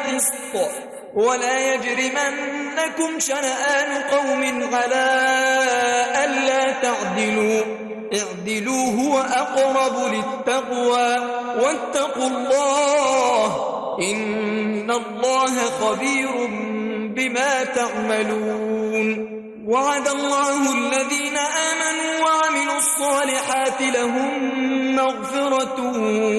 بالقسط ولا يجرمنكم شنآن قوم على ألا تعدلوا اعدلوا هو أقرب للتقوى واتقوا الله إن الله خبير بما تعملون وعد الله الذين آمنوا وعملوا الصالحات لهم مغفرة